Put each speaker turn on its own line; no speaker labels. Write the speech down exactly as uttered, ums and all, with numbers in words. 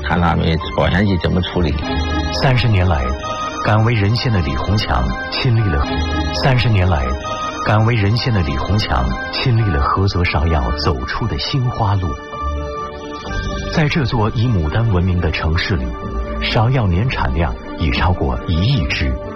看他们保鲜期怎么处理。
三十年来，敢为人先的李洪强亲历了。三十年来，敢为人先的李洪强亲历了菏泽芍药走出的新花路。在这座以牡丹闻名的城市里，芍药年产量已超过一亿支。